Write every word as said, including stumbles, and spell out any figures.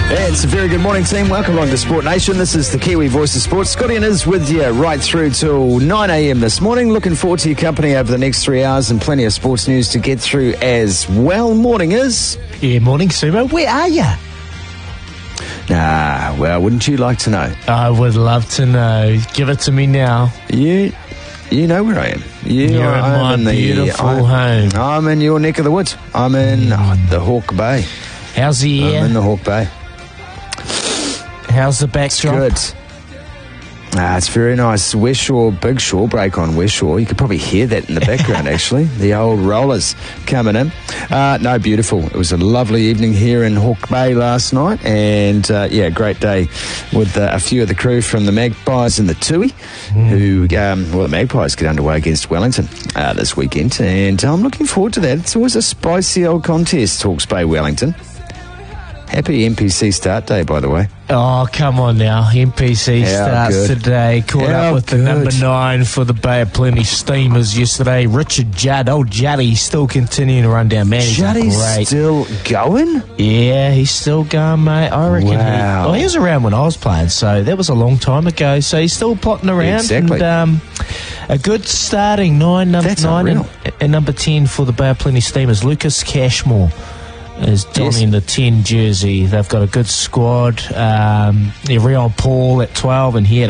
It's a very good morning, team. Welcome along to Sport Nation. This is the Kiwi Voice of Sports. Scotty and Iz with you right through till nine a.m. this morning. Looking forward to your company over the next three hours and plenty of sports news to get through as well. Morning, Iz. Yeah, morning, Sumo. Where are you? Nah, well, wouldn't you like to know? I would love to know. Give it to me now. You you know where I am. You You're in my in the, beautiful I'm, home. I'm in your neck of the woods. I'm in Mm. oh, the Hawke Bay. How's the air? I'm in the Hawke Bay. How's the backdrop? Good. Ah, it's very nice. West Shore, big shore break on West Shore. You could probably hear that in the background, actually. The old rollers coming in. Uh, no, beautiful. It was a lovely evening here in Hawke Bay last night. And, uh, yeah, great day with uh, a few of the crew from the Magpies and the Tui, mm. who, um, well, the Magpies get underway against Wellington uh, this weekend. And I'm looking forward to that. It's always a spicy old contest, Hawke's Bay, Wellington. Happy N P C start day, by the way. Oh, come on now. N P C How starts good. today. Caught How up with good. the number nine for the Bay of Plenty Steamers yesterday. Richard Judd. Old Juddy still continuing to run down. Man, he's Juddy's great. still going? Yeah, he's still going, mate. I reckon Wow. he... Well, he was around when I was playing, so that was a long time ago. So he's still plotting around. Exactly. And, um, a good starting nine, number That's nine, and, unreal. and number ten for the Bay of Plenty Steamers. Lucas Cashmore is donning Yes. the ten jersey. They've got a good squad. Um, yeah, Rion Paul at twelve, and he had